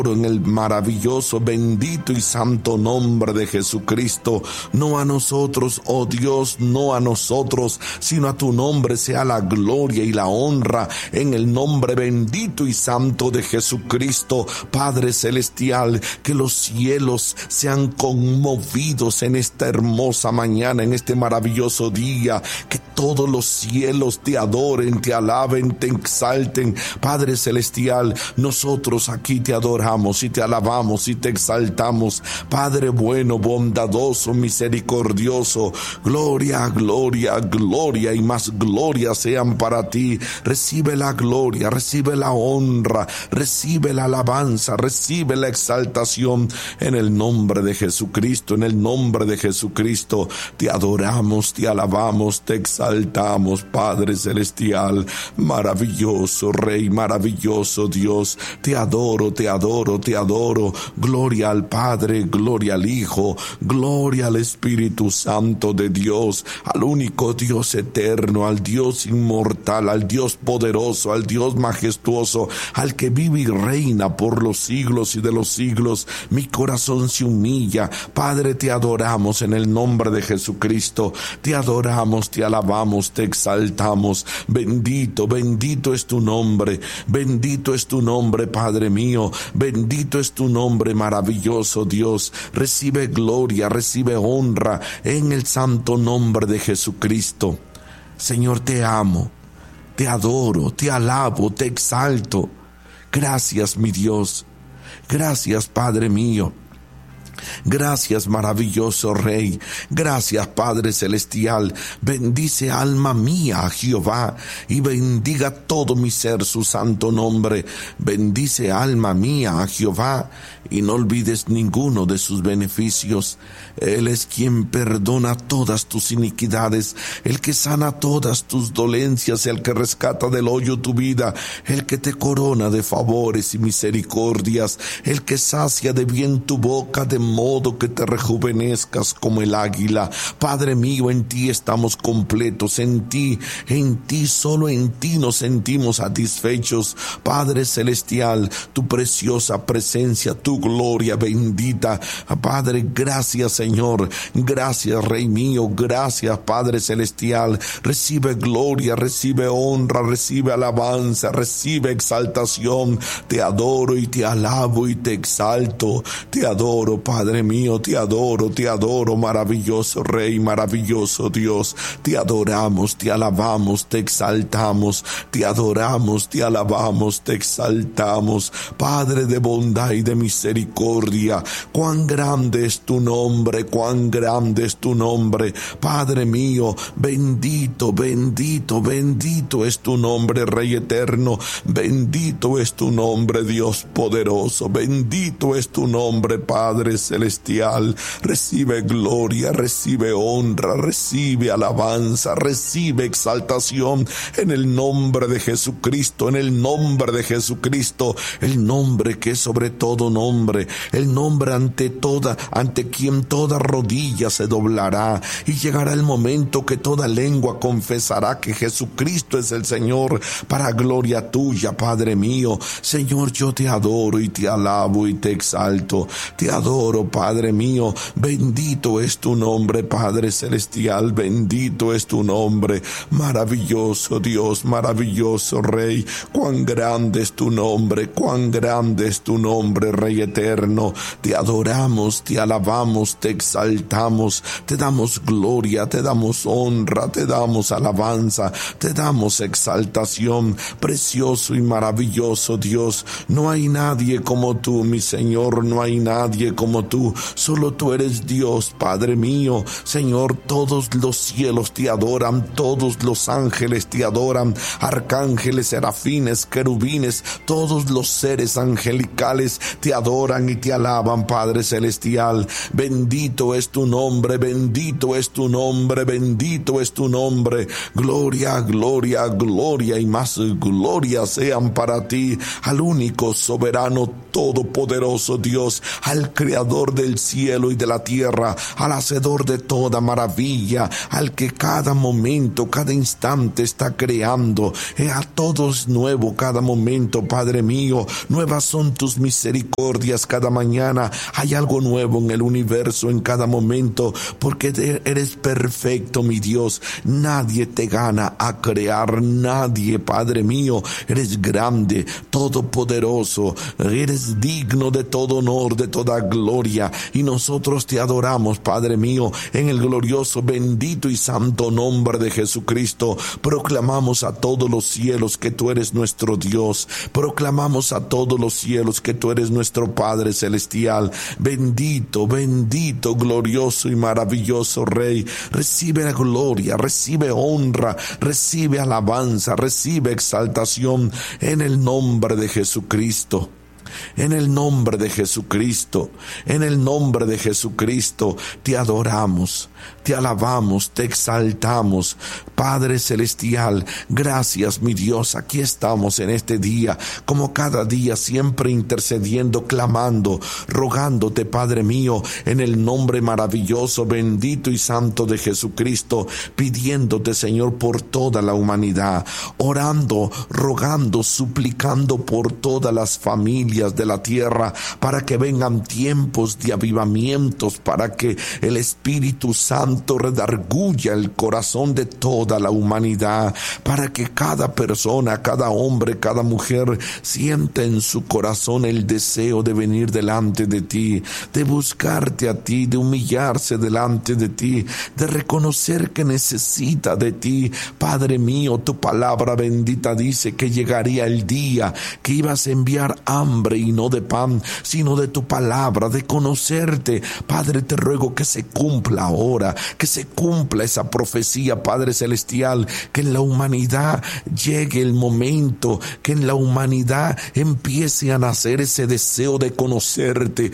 en el maravilloso, bendito y santo nombre de Jesucristo. No a nosotros, oh Dios, no a nosotros, sino a tu nombre sea la gloria y la honra en el nombre bendito y santo de Jesucristo. Padre celestial, que los cielos sean conmovidos en esta hermosa mañana, en este maravilloso día, que todos los cielos te adoren, te alaben, te exalten. Padre celestial, nosotros aquí te adoramos y te alabamos y te exaltamos. Padre bueno, bondadoso, misericordioso, gloria, gloria, gloria y más gloria sean para ti. Recibe la gloria, recibe la honra, recibe la alabanza, recibe la exaltación en el nombre de Jesucristo. En el nombre de Jesucristo te adoramos, te alabamos, te exaltamos, Padre celestial, maravilloso Rey, maravilloso Dios. Te adoro, te adoro, te adoro. Gloria al Padre, gloria al Hijo, gloria al Espíritu Santo de Dios, al único Dios eterno, al Dios inmortal, al Dios poderoso, al Dios majestuoso, al que vive y reina por los siglos y de los siglos. Mi corazón se humilla. Padre, te adoramos en el nombre de Jesucristo. Te adoramos, te alabamos, te exaltamos. Bendito, bendito es tu nombre. Bendito es tu nombre, Padre mío. Bendito es tu nombre, maravilloso Dios. Recibe gloria, recibe honra en el santo nombre de Jesucristo. Señor, te amo, te adoro, te alabo, te exalto. Gracias, mi Dios. Gracias, Padre mío. Gracias, maravilloso Rey. Gracias, Padre celestial. Bendice, alma mía, a Jehová, y bendiga todo mi ser su santo nombre. Bendice, alma mía, a Jehová, y no olvides ninguno de sus beneficios. Él es quien perdona todas tus iniquidades, el que sana todas tus dolencias, el que rescata del hoyo tu vida, el que te corona de favores y misericordias, el que sacia de bien tu boca, de modo que te rejuvenezcas como el águila. Padre mío, en ti estamos completos, en ti, solo en ti nos sentimos satisfechos. Padre celestial, tu preciosa presencia, tu gloria bendita. Padre, gracias, Señor. Gracias, Rey mío. Gracias, Padre celestial. Recibe gloria, recibe honra, recibe alabanza, recibe exaltación. Te adoro y te alabo y te exalto. Te adoro, Padre mío, te adoro, maravilloso Rey, maravilloso Dios. Te adoramos, te alabamos, te exaltamos. Te adoramos, te alabamos, te exaltamos. Padre de bondad y de misericordia, cuán grande es tu nombre, cuán grande es tu nombre. Padre mío, bendito, bendito, bendito es tu nombre, Rey eterno. Bendito es tu nombre, Dios poderoso. Bendito es tu nombre, Padre celestial. Recibe gloria, recibe honra, recibe alabanza, recibe exaltación en el nombre de Jesucristo, en el nombre de Jesucristo, el nombre que es sobre todo nombre, el nombre ante quien toda rodilla se doblará, y llegará el momento que toda lengua confesará que Jesucristo es el Señor, para gloria tuya, Padre mío. Señor, yo te adoro y te alabo y te exalto. Te adoro, Padre mío. Bendito es tu nombre, Padre celestial. Bendito es tu nombre. Maravilloso Dios, maravilloso Rey. Cuán grande es tu nombre, cuán grande es tu nombre, Rey eterno. Te adoramos, te alabamos, te exaltamos. Te damos gloria, te damos honra, te damos alabanza, te damos exaltación. Precioso y maravilloso Dios. No hay nadie como tú, mi Señor. No hay nadie como tú. Solo tú eres Dios, Padre mío. Señor, todos los cielos te adoran, todos los ángeles te adoran, arcángeles, serafines, querubines, todos los seres angelicales te adoran y te alaban, Padre celestial. Bendito es tu nombre, bendito es tu nombre, bendito es tu nombre. Gloria, gloria, gloria y más gloria sean para ti, al único soberano todopoderoso Dios, al creador creador del cielo y de la tierra, al hacedor de toda maravilla, al que cada momento, cada instante está creando. A todos nuevo cada momento, Padre mío. Nuevas son tus misericordias cada mañana. Hay algo nuevo en el universo en cada momento, porque eres perfecto, mi Dios. Nadie te gana a crear, nadie, Padre mío. Eres grande, todopoderoso, eres digno de todo honor, de toda gloria, y nosotros te adoramos, Padre mío, en el glorioso, bendito y santo nombre de Jesucristo. Proclamamos a todos los cielos que tú eres nuestro Dios. Proclamamos a todos los cielos que tú eres nuestro Padre celestial. Bendito, bendito, glorioso y maravilloso Rey. Recibe la gloria, recibe honra, recibe alabanza, recibe exaltación en el nombre de Jesucristo. En el nombre de Jesucristo, en el nombre de Jesucristo, te adoramos, te alabamos, te exaltamos. Padre celestial, gracias, mi Dios. Aquí estamos en este día, como cada día, siempre intercediendo, clamando, rogándote, Padre mío, en el nombre maravilloso, bendito y santo de Jesucristo, pidiéndote, Señor, por toda la humanidad, orando, rogando, suplicando por todas las familias de la tierra, para que vengan tiempos de avivamientos, para que el Espíritu Santo redarguya el corazón de toda la humanidad, para que cada persona, cada hombre, cada mujer sienta en su corazón el deseo de venir delante de ti, de buscarte a ti, de humillarse delante de ti, de reconocer que necesita de ti. Padre mío, tu palabra bendita dice que llegaría el día que ibas a enviar hambre y no de pan, sino de tu palabra, de conocerte. Padre, te ruego que se cumpla ahora, que se cumpla esa profecía, Padre celestial, que en la humanidad llegue el momento, que en la humanidad empiece a nacer ese deseo de conocerte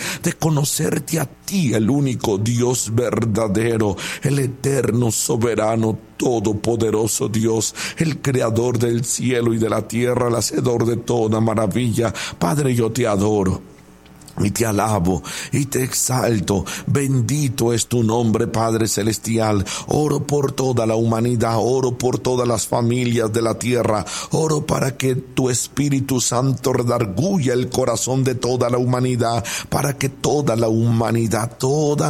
a ti, el único Dios verdadero, el eterno, soberano, todopoderoso Dios, el creador del cielo y de la tierra, el hacedor de toda maravilla. Padre, yo te adoro y te alabo y te exalto. Bendito es tu nombre, Padre celestial. Oro por toda la humanidad, oro por todas las familias de la tierra, oro para que tu Espíritu Santo redarguya el corazón de toda la humanidad, para que toda la humanidad,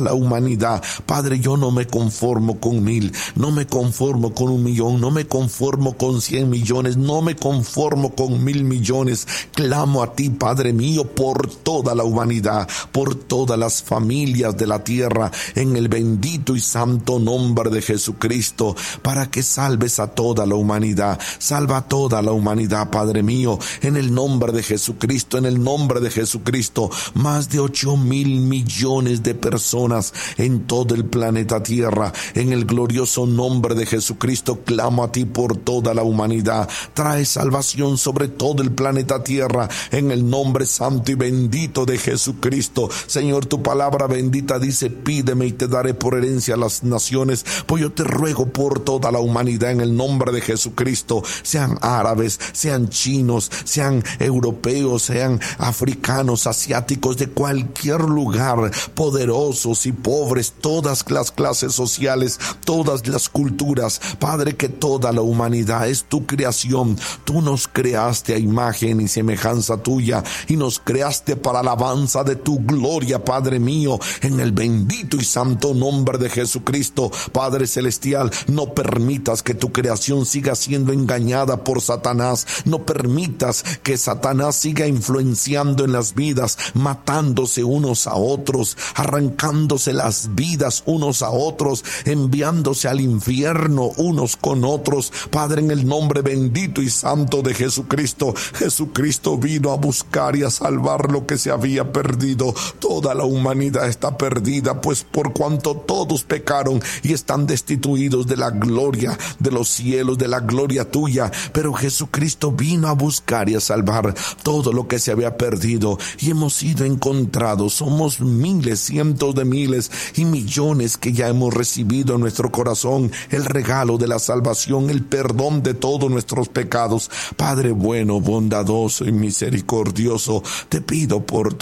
Padre, yo no me conformo con 1000, no me conformo con 1 millón, no me conformo con 100 millones, no me conformo con 1000 millones. Clamo a ti, Padre mío, por toda la humanidad, por todas las familias de la tierra, en el bendito y santo nombre de Jesucristo, para que salves a toda la humanidad. Salva a toda la humanidad, Padre mío, en el nombre de Jesucristo, en el nombre de Jesucristo. Más de 8,000 millones de personas en todo el planeta Tierra. En el glorioso nombre de Jesucristo, clamo a ti por toda la humanidad. Trae salvación sobre todo el planeta Tierra, en el nombre santo y bendito de Jesucristo. Señor, tu palabra bendita dice: pídeme y te daré por herencia a las naciones. Pues yo te ruego por toda la humanidad, en el nombre de Jesucristo, sean árabes, sean chinos, sean europeos, sean africanos, asiáticos, de cualquier lugar, poderosos y pobres, todas las clases sociales, todas las culturas. Padre, que toda la humanidad es tu creación. Tú nos creaste a imagen y semejanza tuya, y nos creaste para alabanza de tu gloria, Padre mío, en el bendito y santo nombre de Jesucristo. Padre celestial, no permitas que tu creación siga siendo engañada por Satanás. No permitas que Satanás siga influenciando en las vidas, matándose unos a otros, arrancándose las vidas unos a otros, enviándose al infierno unos con otros. Padre, en el nombre bendito y santo de Jesucristo. Jesucristo vino a buscar y a salvar lo que se había perdido. Toda la humanidad está perdida, pues por cuanto todos pecaron y están destituidos de la gloria de los cielos, de la gloria tuya. Pero Jesucristo vino a buscar y a salvar todo lo que se había perdido, y hemos sido encontrados. Somos miles, cientos de miles y millones que ya hemos recibido en nuestro corazón el regalo de la salvación, el perdón de todos nuestros pecados. Padre bueno, bondadoso y misericordioso, te pido por todo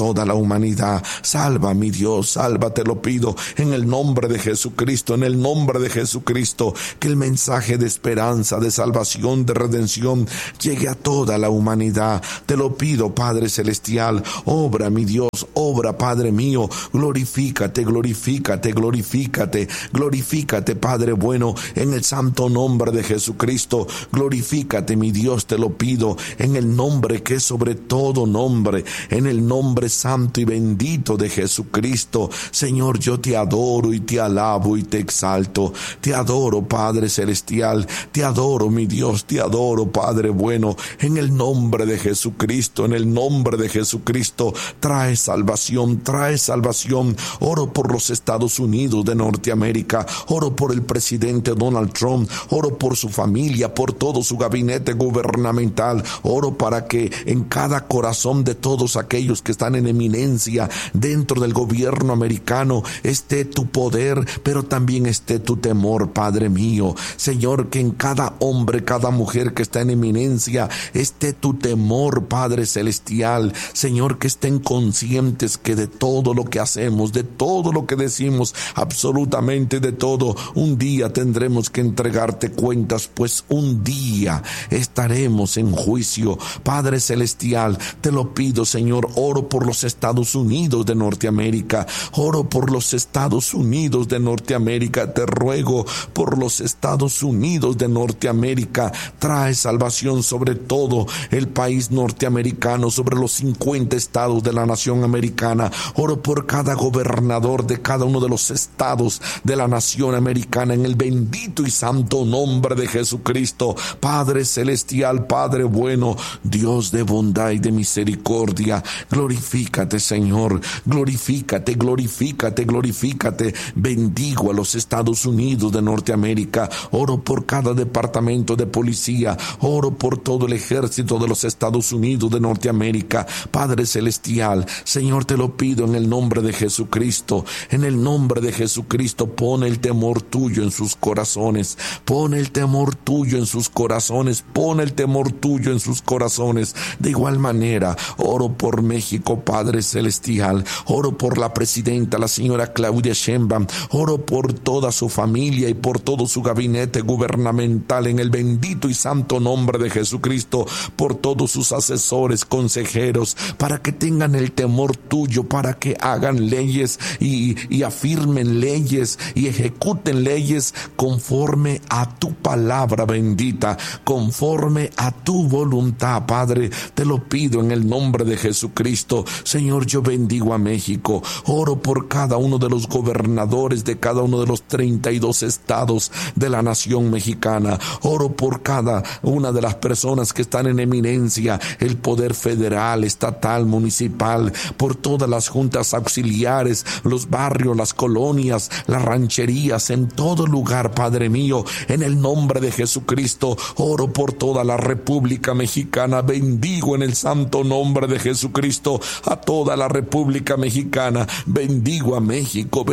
toda la humanidad. Salva, mi Dios, salva, te lo pido, en el nombre de Jesucristo, en el nombre de Jesucristo, que el mensaje de esperanza, de salvación, de redención llegue a toda la humanidad. Te lo pido, Padre Celestial, obra, mi Dios, obra, Padre mío, glorifícate, glorifícate, glorifícate, glorifícate, Padre bueno, en el santo nombre de Jesucristo, glorifícate, mi Dios, te lo pido, en el nombre que es sobre todo nombre, en el nombre santo y bendito de Jesucristo. Señor, yo te adoro y te alabo y te exalto, te adoro, Padre Celestial, te adoro, mi Dios, te adoro, Padre bueno, en el nombre de Jesucristo, en el nombre de Jesucristo, trae salvación, trae salvación. Oro por los Estados Unidos de Norteamérica, oro por el presidente Donald Trump, oro por su familia, por todo su gabinete gubernamental, oro para que en cada corazón de todos aquellos que están en eminencia dentro del gobierno americano esté tu poder, pero también esté tu temor, Padre mío. Señor, que en cada hombre, cada mujer que está en eminencia esté tu temor, Padre Celestial. Señor, que estén conscientes que de todo lo que hacemos, de todo lo que decimos, absolutamente de todo, un día tendremos que entregarte cuentas, pues un día estaremos en juicio. Padre Celestial, te lo pido, Señor, oro por los Estados Unidos de Norteamérica, oro por los Estados Unidos de Norteamérica, te ruego por los Estados Unidos de Norteamérica, trae salvación sobre todo el país norteamericano, sobre los 50 estados de la nación americana. Oro por cada gobernador de cada uno de los estados de la nación americana, en el bendito y santo nombre de Jesucristo. Padre Celestial, Padre bueno, Dios de bondad y de misericordia, glorifícate, Señor, glorifícate, glorifícate, glorifícate. Bendigo a los Estados Unidos de Norteamérica, oro por cada departamento de policía, oro por todo el ejército de los Estados Unidos de Norteamérica. Padre Celestial, Señor, te lo pido en el nombre de Jesucristo, en el nombre de Jesucristo, pone el temor tuyo en sus corazones, pone el temor tuyo en sus corazones, pone el temor tuyo en sus corazones. De igual manera, oro por México, Padre Celestial, oro por la presidenta, la señora Claudia Sheinbaum, oro por toda su familia y por todo su gabinete gubernamental, en el bendito y santo nombre de Jesucristo, por todos sus asesores, consejeros, para que tengan el temor tuyo, para que hagan leyes y afirmen leyes y ejecuten leyes conforme a tu palabra bendita, conforme a tu voluntad, Padre. Te lo pido en el nombre de Jesucristo. Señor, yo bendigo a México, oro por cada uno de los gobernadores de cada uno de los 32 estados de la nación mexicana, oro por cada una de las personas que están en eminencia, el poder federal, estatal, municipal, por todas las juntas auxiliares, los barrios, las colonias, las rancherías, en todo lugar, Padre mío, en el nombre de Jesucristo, oro por toda la República Mexicana, bendigo en el santo nombre de Jesucristo a toda la República Mexicana, bendigo a México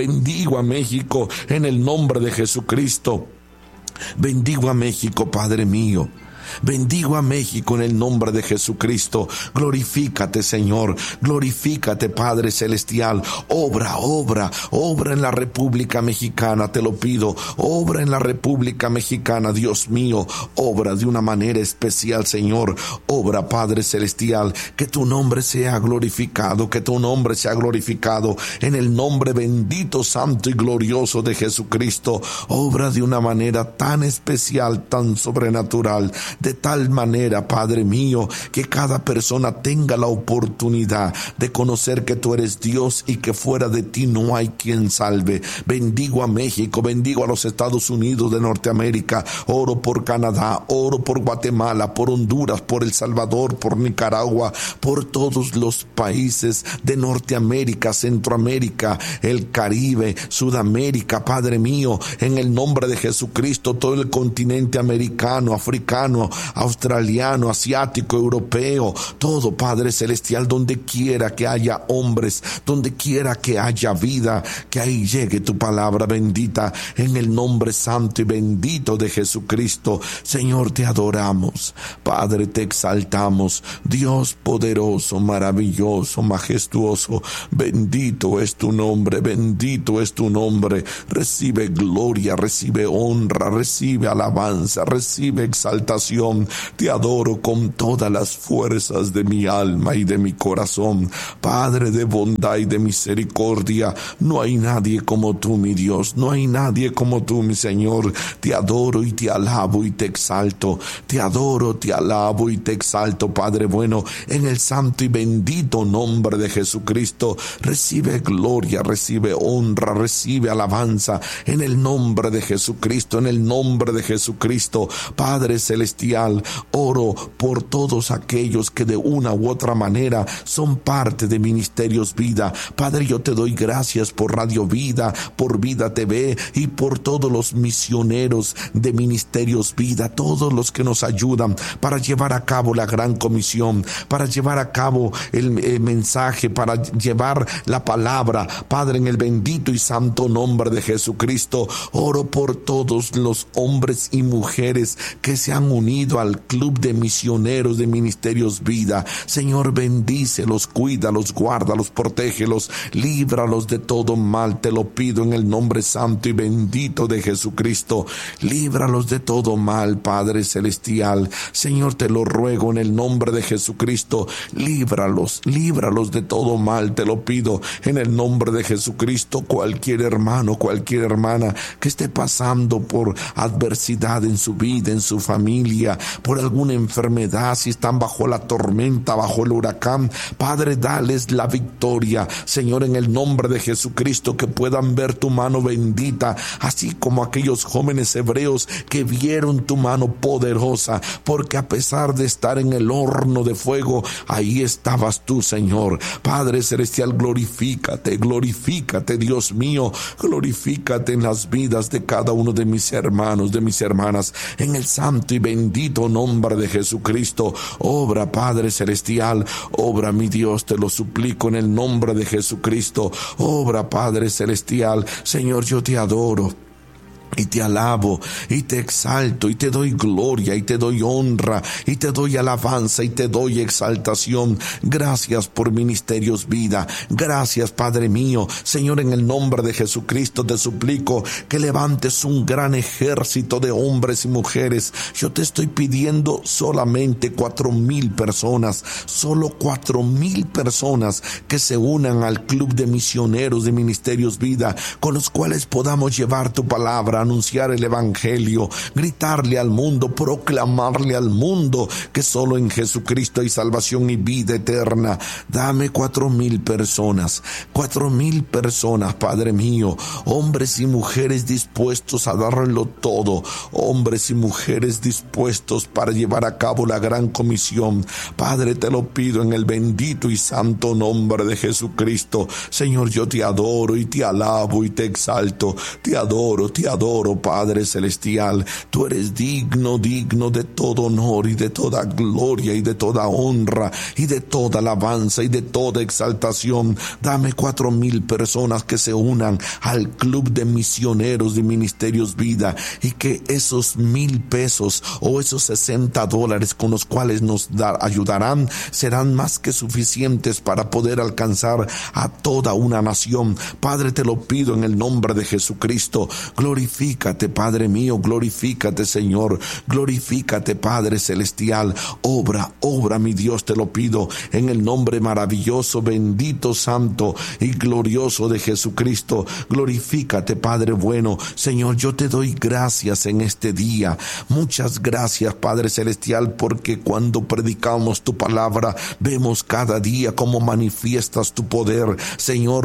en el nombre de Jesucristo, bendigo a México, Padre mío. Bendigo a México en el nombre de Jesucristo. Glorifícate, Señor. Glorifícate, Padre Celestial. Obra en la República Mexicana, te lo pido. Obra en la República Mexicana, Dios mío. Obra de una manera especial, Señor. Obra, Padre Celestial. Que tu nombre sea glorificado, que tu nombre sea glorificado en el nombre bendito, santo y glorioso de Jesucristo. Obra de una manera tan especial, tan sobrenatural, de tal manera, Padre mío, que cada persona tenga la oportunidad de conocer que tú eres Dios y que fuera de ti no hay quien salve. Bendigo a México, bendigo a los Estados Unidos de Norteamérica, oro por Canadá, oro por Guatemala, por Honduras, por El Salvador, por Nicaragua, por todos los países de Norteamérica, Centroamérica, el Caribe, Sudamérica, Padre mío, en el nombre de Jesucristo, todo el continente americano, africano, chino, australiano, asiático, europeo, todo, Padre celestial, donde quiera que haya hombres, donde quiera que haya vida, que ahí llegue tu palabra bendita, en el nombre santo y bendito de Jesucristo. Señor, te adoramos, Padre, te exaltamos, Dios poderoso, maravilloso, majestuoso, bendito es tu nombre, bendito es tu nombre. Recibe gloria, recibe honra, recibe alabanza, recibe exaltación. Te adoro con todas las fuerzas de mi alma y de mi corazón. Padre de bondad y de misericordia, no hay nadie como tú, mi Dios, no hay nadie como tú, mi Señor. Te adoro y te alabo y te exalto. Te adoro, te alabo y te exalto, Padre bueno, en el santo y bendito nombre de Jesucristo. Recibe gloria, recibe honra, recibe alabanza en el nombre de Jesucristo, en el nombre de Jesucristo. Padre celestial, oro por todos aquellos que de una u otra manera son parte de Ministerios Vida. Padre, yo te doy gracias por Radio Vida, por Vida TV y por todos los misioneros de Ministerios Vida, todos los que nos ayudan para llevar a cabo la gran comisión, para llevar a cabo el mensaje, para llevar la palabra. Padre, en el bendito y santo nombre de Jesucristo, oro por todos los hombres y mujeres que se han unido al club de misioneros de Ministerios Vida. Señor, bendícelos, cuídalos, guárdalos, protégelos, líbralos de todo mal. Te lo pido en el nombre santo y bendito de Jesucristo. Líbralos de todo mal, Padre celestial. Señor, te lo ruego en el nombre de Jesucristo. Líbralos de todo mal. Te lo pido en el nombre de Jesucristo. Cualquier hermano, cualquier hermana que esté pasando por adversidad en su vida, en su familia, por alguna enfermedad, si están bajo la tormenta, bajo el huracán, Padre, dales la victoria, Señor, en el nombre de Jesucristo, que puedan ver tu mano bendita, así como aquellos jóvenes hebreos que vieron tu mano poderosa, porque a pesar de estar en el horno de fuego, ahí estabas tú, Señor. Padre celestial, glorifícate, Dios mío, glorifícate en las vidas de cada uno de mis hermanos, de mis hermanas, en el santo y bendito nombre de Jesucristo. Obra, Padre celestial, obra, mi Dios, te lo suplico en el nombre de Jesucristo. Obra, Padre celestial. Señor, yo te adoro y te alabo, y te exalto, y te doy gloria, y te doy honra, y te doy alabanza, y te doy exaltación. Gracias por Ministerios Vida. Gracias, Padre mío. Señor, en el nombre de Jesucristo te suplico que levantes un gran ejército de hombres y mujeres. Yo te estoy pidiendo solamente 4,000 personas, solo 4,000 personas que se unan al club de misioneros de Ministerios Vida, con los cuales podamos llevar tu palabra, anunciar el evangelio, gritarle al mundo, proclamarle al mundo que solo en Jesucristo hay salvación y vida eterna. Dame 4,000 personas, 4,000 personas, Padre mío, hombres y mujeres dispuestos a darlo todo, hombres y mujeres dispuestos para llevar a cabo la gran comisión. Padre, te lo pido en el bendito y santo nombre de Jesucristo. Señor, yo te adoro y te alabo y te exalto. Te adoro, Padre celestial. Tú eres digno de todo honor y de toda gloria y de toda honra y de toda alabanza y de toda exaltación. Dame 4,000 personas que se unan al club de misioneros de Ministerios Vida, y que esos 1,000 pesos o esos $60 con los cuales nos ayudarán serán más que suficientes para poder alcanzar a toda una nación. Padre, te lo pido en el nombre de Jesucristo. Glorifícate, Padre mío, glorifícate, Señor, glorifícate, Padre celestial. Obra, mi Dios, te lo pido en el nombre maravilloso, bendito, santo y glorioso de Jesucristo. Glorifícate, Padre bueno. Señor, yo te doy gracias en este día. Muchas gracias, Padre celestial, porque cuando predicamos tu palabra, vemos cada día cómo manifiestas tu poder. Señor,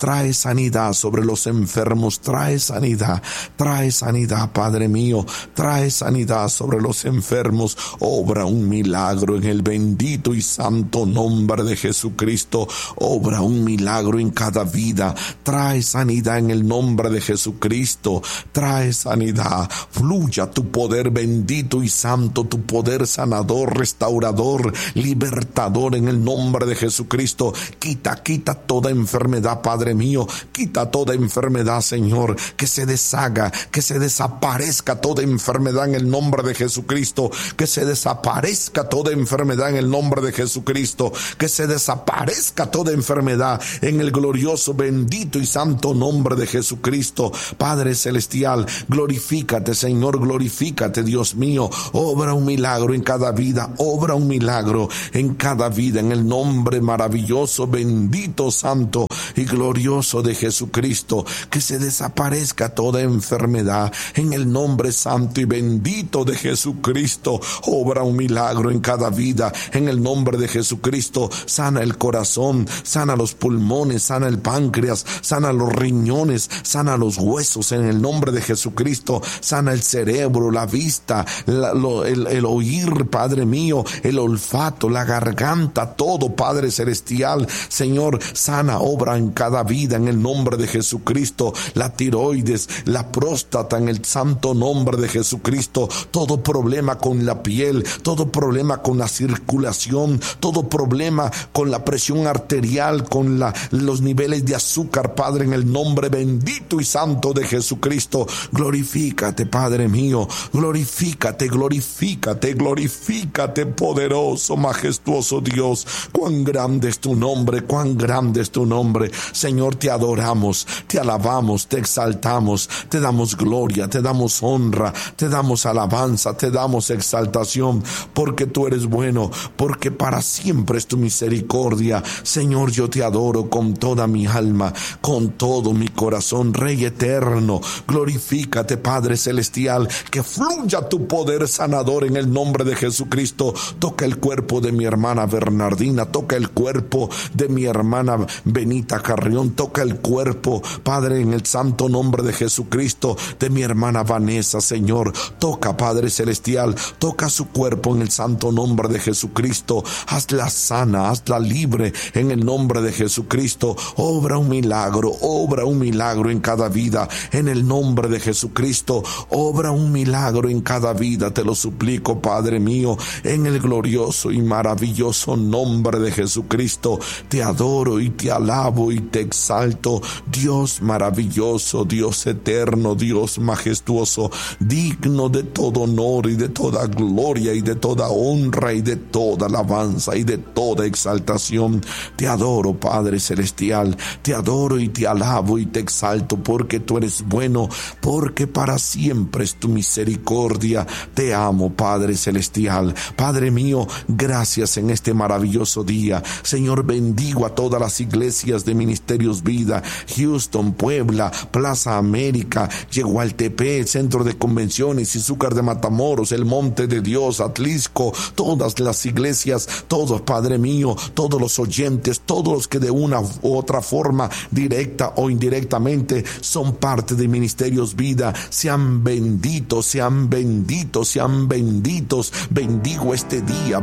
trae sanidad sobre los enfermos, trae sanidad, Padre mío, trae sanidad sobre los enfermos. Obra un milagro en el bendito y santo nombre de Jesucristo. Obra un milagro en cada vida. Trae sanidad en el nombre de Jesucristo. Trae sanidad. Fluya tu poder bendito y santo, tu poder sanador, restaurador, libertador en el nombre de Jesucristo. Quita toda enfermedad, Padre mío. Quita toda enfermedad, Señor. Que se deshaga, que se desaparezca toda enfermedad en el nombre de Jesucristo. Que se desaparezca toda enfermedad en el nombre de Jesucristo. Que se desaparezca toda enfermedad en el glorioso, bendito y santo nombre de Jesucristo. Padre celestial, glorifícate, Señor, glorifícate, Dios mío. Obra un milagro en cada vida, obra un milagro en cada vida, en el nombre maravilloso, bendito, santo y glorioso de Jesucristo. Que se desaparezca toda enfermedad en el nombre santo y bendito de Jesucristo. Obra un milagro en cada vida en el nombre de Jesucristo. Sana el corazón, sana los pulmones, sana el páncreas, sana los riñones, sana los huesos en el nombre de Jesucristo. Sana el cerebro, la vista, el oír, Padre mío, el olfato, la garganta, todo, Padre celestial. Señor, sana, obra en cada vida en el nombre de Jesucristo. La tiroides, la próstata en el santo nombre de Jesucristo. Todo problema con la piel, todo problema con la circulación, todo problema con la presión arterial, con los niveles de azúcar, Padre, en el nombre bendito y santo de Jesucristo. Glorifícate, Padre mío, glorifícate, poderoso, majestuoso Dios. Cuán grande es tu nombre, cuán grande es tu nombre. Señor, te adoramos, te alabamos, te exaltamos, te damos gloria, te damos honra, te damos alabanza, te damos exaltación, porque tú eres bueno, porque para siempre es tu misericordia. Señor, yo te adoro con toda mi alma, con todo mi corazón, Rey eterno. Glorifícate, Padre celestial, que fluya tu poder sanador en el nombre de Jesucristo. Toca el cuerpo de mi hermana Bernardina, toca el cuerpo de mi hermana Benita Carrión, toca el cuerpo, Padre, en el santo nombre de Jesucristo, de mi hermana Vanessa, Señor. Toca, Padre celestial, toca su cuerpo en el santo nombre de Jesucristo. Hazla sana, hazla libre en el nombre de Jesucristo. Obra un milagro en cada vida en el nombre de Jesucristo. Obra un milagro en cada vida, te lo suplico, Padre mío, en el glorioso y maravilloso nombre de Jesucristo. Te adoro y te alabo y te exalto, Dios maravilloso, Dios eterno, Dios majestuoso, digno de todo honor y de toda gloria y de toda honra y de toda alabanza y de toda exaltación. Te adoro, Padre celestial, te adoro y te alabo y te exalto, porque tú eres bueno, porque para siempre es tu misericordia. Te amo, Padre celestial. Padre mío, gracias en este maravilloso día. Señor, bendigo a todas las iglesias de Ministerios Vida, Houston, Puebla, Plaza América, Yegualtepec, Centro de Convenciones, Izúcar de Matamoros, El Monte de Dios, Atlisco, todas las iglesias, todos, Padre mío, todos los oyentes, todos los que de una u otra forma, directa o indirectamente, son parte de Ministerios Vida, sean benditos, sean benditos, sean benditos. Bendigo este día,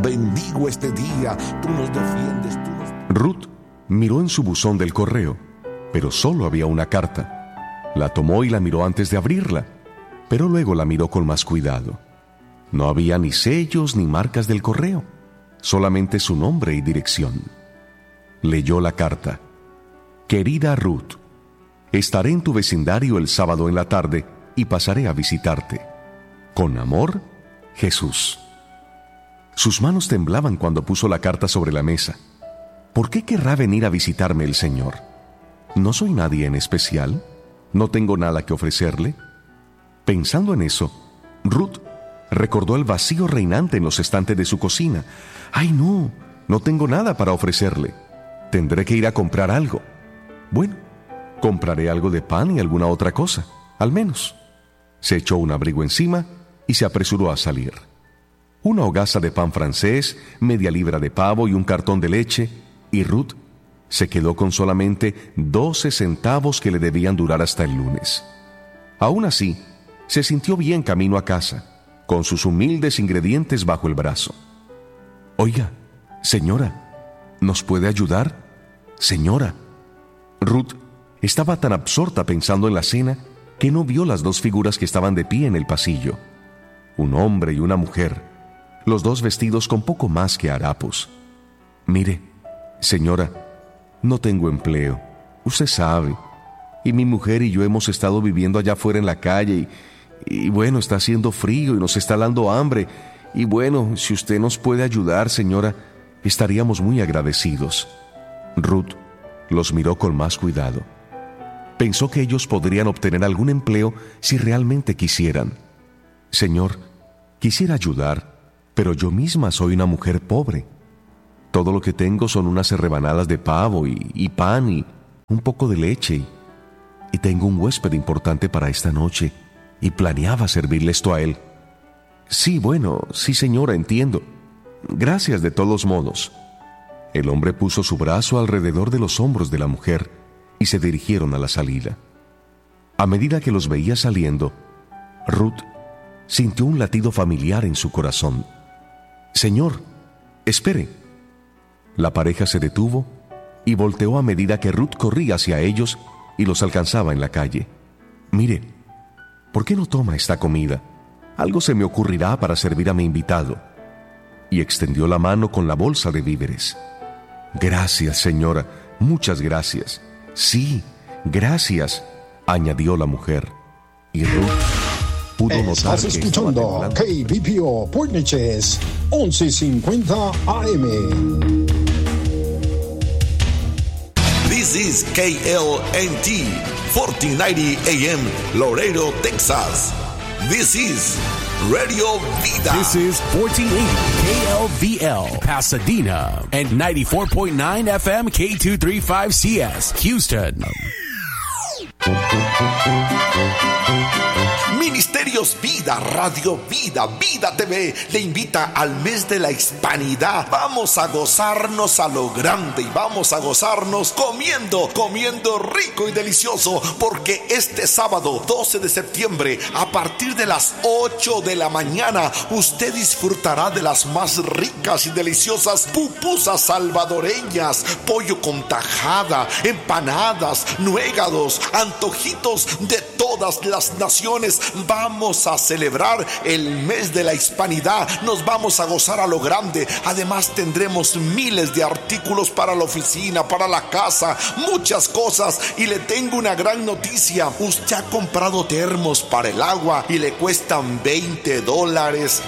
tú nos defiendes, Ruth miró en su buzón del correo, pero solo había una carta. La tomó y la miró antes de abrirla, pero luego la miró con más cuidado. No había ni sellos ni marcas del correo, solamente su nombre y dirección. Leyó la carta. Querida Ruth, estaré en tu vecindario el sábado en la tarde y pasaré a visitarte. Con amor, Jesús. Sus manos temblaban cuando puso la carta sobre la mesa. ¿Por qué querrá venir a visitarme el Señor? ¿No soy nadie en especial? ¿No tengo nada que ofrecerle? Pensando en eso, Ruth recordó el vacío reinante en los estantes de su cocina. ¡Ay, no tengo nada para ofrecerle! Tendré que ir a comprar algo. Bueno, compraré algo de pan y alguna otra cosa, al menos. Se echó un abrigo encima y se apresuró a salir. Una hogaza de pan francés, media libra de pavo y un cartón de leche, y Ruth se quedó con solamente 12 centavos que le debían durar hasta el lunes. Aún así, se sintió bien camino a casa, con sus humildes ingredientes bajo el brazo. «Oiga, señora, ¿nos puede ayudar? Señora». Ruth estaba tan absorta pensando en la cena que no vio las dos figuras que estaban de pie en el pasillo. Un hombre y una mujer, los dos vestidos con poco más que harapos. «Mire, señora, no tengo empleo, usted sabe, y mi mujer y yo hemos estado viviendo allá afuera en la calle y bueno, está haciendo frío y nos está dando hambre, y bueno, si usted nos puede ayudar, señora, estaríamos muy agradecidos». Ruth los miró con más cuidado. Pensó que ellos podrían obtener algún empleo si realmente quisieran. «Señor, quisiera ayudar, pero yo misma soy una mujer pobre. Todo lo que tengo son unas rebanadas de pavo y pan y un poco de leche. Y tengo un huésped importante para esta noche y planeaba servirle esto a él». «Sí, bueno, sí, señora, entiendo. Gracias de todos modos». El hombre puso su brazo alrededor de los hombros de la mujer y se dirigieron a la salida. A medida que los veía saliendo, Ruth sintió un latido familiar en su corazón. «Señor, espere». La pareja se detuvo y volteó a medida que Ruth corría hacia ellos y los alcanzaba en la calle. «Mire, ¿por qué no toma esta comida? Algo se me ocurrirá para servir a mi invitado». Y extendió la mano con la bolsa de víveres. «Gracias, señora, muchas gracias». «Sí, gracias», añadió la mujer. Y Ruth pudo notar Estás escuchando KBPO Point Neches 1150 AM. This is KLNT 1490 AM Laredo, Texas. This is Radio Vida. This is 1480 KLVL Pasadena and 94.9 FM K235CS Houston. Ministerios Vida, Radio Vida, Vida TV le invita al mes de la hispanidad. Vamos a gozarnos a lo grande y vamos a gozarnos comiendo rico y delicioso, porque este sábado 12 de septiembre a partir de las 8 de la mañana usted disfrutará de las más ricas y deliciosas pupusas salvadoreñas, pollo con tajada, empanadas, nuegados, antojitos de todas las naciones. Vamos a celebrar el mes de la hispanidad, nos vamos a gozar a lo grande. Además tendremos miles de artículos para la oficina, para la casa, muchas cosas. Y le tengo una gran noticia: usted ha comprado termos para el agua y le cuestan $20, $10,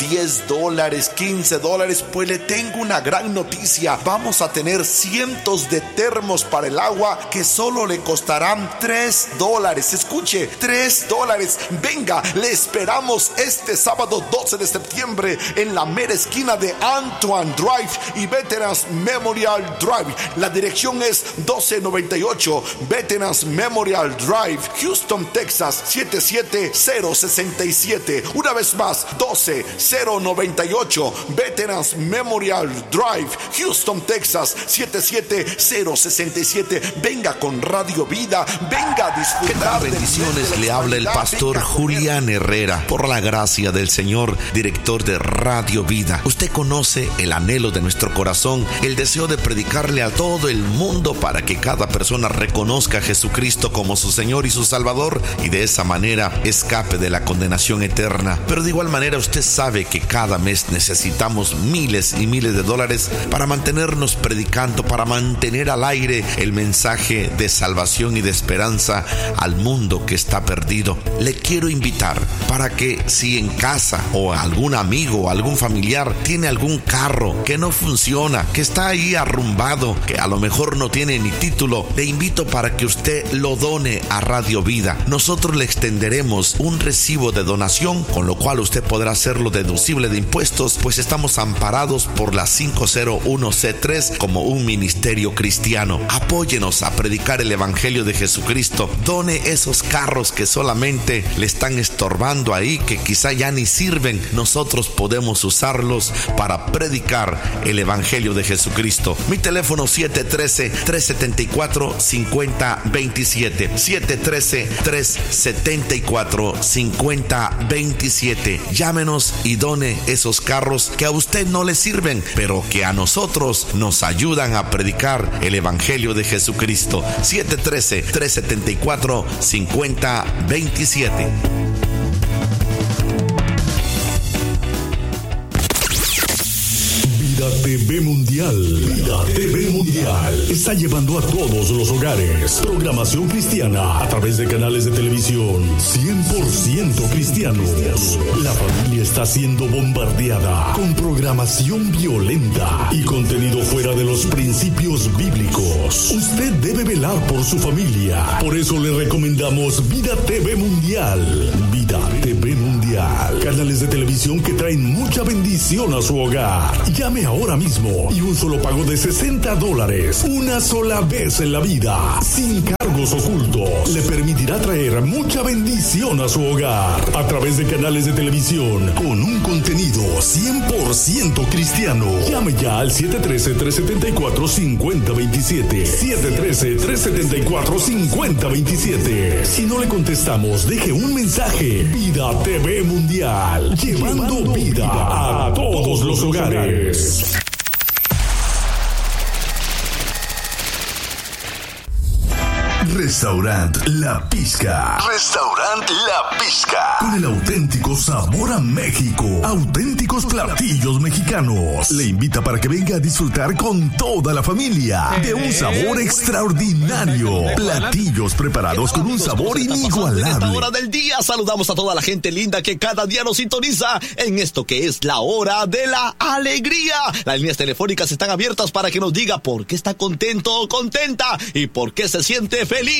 $15. Pues le tengo una gran noticia: vamos a tener cientos de termos para el agua que solo le costarán $3. Escuche, $3. Venga, le esperamos este sábado 12 de septiembre en la mera esquina de Antoine Drive y Veterans Memorial Drive. La dirección es 1298 Veterans Memorial Drive, Houston, Texas 77067. Una vez más, 12098 Veterans Memorial Drive, Houston, Texas 77067. Venga con Radio Vida, venga a disfrutar. Bendiciones, le habla el pastor Julián Herrera, por la gracia del Señor, director de Radio Vida. Usted conoce el anhelo de nuestro corazón, el deseo de predicarle a todo el mundo para que cada persona reconozca a Jesucristo como su Señor y su Salvador, y de esa manera escape de la condenación eterna. Pero de igual manera usted sabe que cada mes necesitamos miles y miles de dólares para mantenernos predicando, para mantener al aire el mensaje de salvación y de esperanza al mundo que está perdido. Le quiero invitar para que, si en casa o algún amigo o algún familiar tiene algún carro que no funciona, que está ahí arrumbado, que a lo mejor no tiene ni título, le invito para que usted lo done a Radio Vida. Nosotros le extenderemos un recibo de donación, con lo cual usted podrá hacerlo deducible de impuestos, pues estamos amparados por la 501C3 como un ministerio cristiano. Apóyenos a predicar el Evangelio de Jesucristo. done esos carros que solamente le están estorbando ahí, que quizá ya ni sirven. Nosotros podemos usarlos para predicar el Evangelio de Jesucristo. Mi teléfono 713-374-5027. 713-374-5027. Llámenos y done esos carros que a usted no le sirven, pero que a nosotros nos ayudan a predicar el Evangelio de Jesucristo. 713-374-5027. TV Mundial. Vida TV Mundial está llevando a todos los hogares programación cristiana a través de canales de televisión 100% cristianos. La familia está siendo bombardeada con programación violenta y contenido fuera de los principios bíblicos. Usted debe velar por su familia. Por eso le recomendamos Vida TV Mundial. Vida TV Mundial. Canales de televisión que traen mucha bendición a su hogar. Llame ahora mismo y un solo pago de $60, una sola vez en la vida, sin cargos ocultos, le permitirá traer mucha bendición a su hogar a través de canales de televisión con un contenido 100% cristiano. Llame ya al 713-374-5027. 713-374-5027. Si no le contestamos, deje un mensaje. Vida TV Mundial, llevando vida a todos los hogares. Restaurant La Pizca. Restaurant La Pizca. Con el auténtico sabor a México. Auténticos platillos mexicanos. Le invita para que venga a disfrutar con toda la familia de un sabor extraordinario. Platillos preparados con un sabor inigualable. En esta hora del día saludamos a toda la gente linda que cada día nos sintoniza en esto que es la hora de la alegría. Las líneas telefónicas están abiertas para que nos diga por qué está contento o contenta y por qué se siente feliz